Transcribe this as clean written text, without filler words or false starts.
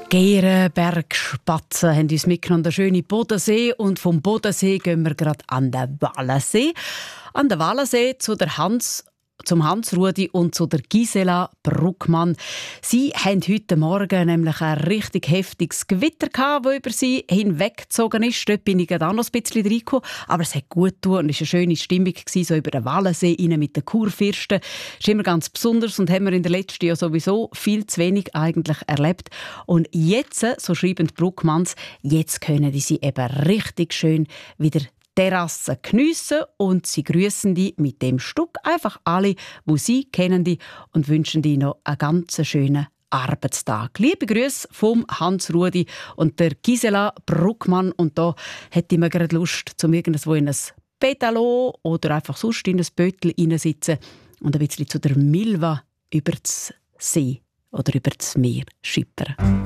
Gären, Bergspatzen haben uns mitgenommen an den schönen Bodensee und vom Bodensee gehen wir gerade an den Walensee. An den Walensee zum Hans-Rudi und zu der Gisela Bruckmann. Sie haben heute Morgen nämlich ein richtig heftiges Gewitter gehabt, das über sie hinweggezogen ist. Dort bin ich auch noch ein bisschen reingekommen. Aber es hat gut getan und es war eine schöne Stimmung so über den Walensee rein mit den Kurfürsten. Das ist immer ganz besonders und haben wir in den letzten Jahren sowieso viel zu wenig eigentlich erlebt. Und jetzt, so schreiben die Bruckmanns, jetzt können sie eben richtig schön wieder Terrasse geniessen und sie grüßen die mit dem Stück einfach alle, wo sie kennen die und wünschen die noch einen ganz schönen Arbeitstag. Liebe Grüße vom Hans-Rudi und der Gisela Bruckmann. Und da hätte ich mir gerade Lust, zum irgendwo in ein Pedalo oder einfach sonst in ein Böttel hineinsitzen und ein bisschen zu der Milva über das See oder über das Meer schippern.